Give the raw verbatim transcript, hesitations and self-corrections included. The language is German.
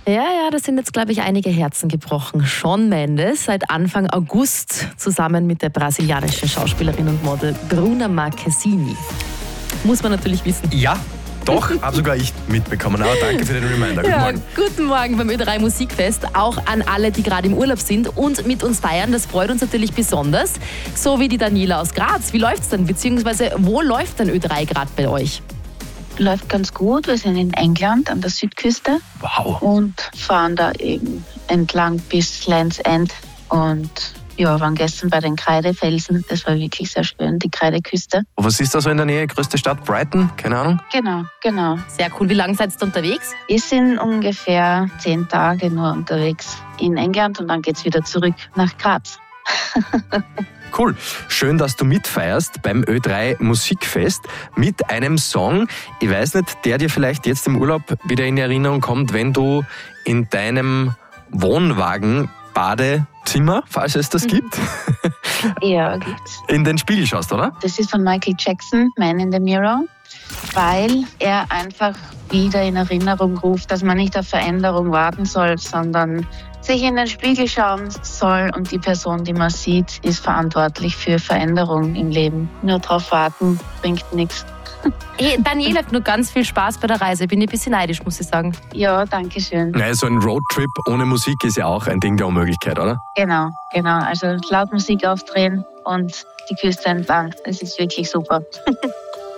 Ja, ja, da sind jetzt, glaube ich, einige Herzen gebrochen. Shawn Mendes seit Anfang August zusammen mit der brasilianischen Schauspielerin und Model Bruna Marquezine. Muss man natürlich wissen. Ja, doch, habe sogar ich mitbekommen. Aber danke für den Reminder. Guten Ja, Morgen. guten Morgen beim Ö drei Musikfest. Auch an alle, die gerade im Urlaub sind und mit uns feiern. Das freut uns natürlich besonders. So wie die Daniela aus Graz. Wie läuft's denn? Beziehungsweise, wo läuft denn Ö drei gerade bei euch? Läuft ganz gut. Wir sind in England an der Südküste. Wow. Und fahren da eben entlang bis Land's End. Und ja, waren gestern bei den Kreidefelsen. Das war wirklich sehr schön, die Kreideküste. Was ist da so in der Nähe? Größte Stadt? Brighton? Keine Ahnung. Genau, genau. Sehr cool. Wie lange seid ihr unterwegs? Wir sind ungefähr zehn Tage nur unterwegs in England und dann geht's wieder zurück nach Graz. Cool. Schön, dass du mitfeierst beim Ö drei Musikfest mit einem Song, ich weiß nicht, der dir vielleicht jetzt im Urlaub wieder in Erinnerung kommt, wenn du in deinem Wohnwagen Badezimmer, falls es das gibt, Ja, gibt's. in den Spiegel schaust, oder? Das ist von Michael Jackson, Man in the Mirror, weil er einfach wieder in Erinnerung ruft, dass man nicht auf Veränderung warten soll, sondern sich in den Spiegel schauen soll und die Person, die man sieht, ist verantwortlich für Veränderung im Leben. Nur drauf warten bringt nichts. Hey, Daniela, nur ganz viel Spaß bei der Reise. Bin ein bisschen neidisch, muss ich sagen. Ja, danke schön. Naja, so ein Roadtrip ohne Musik ist ja auch ein Ding der Unmöglichkeit, oder? Genau, genau. Also laut Musik aufdrehen und die Küste entlang. Das ist wirklich super.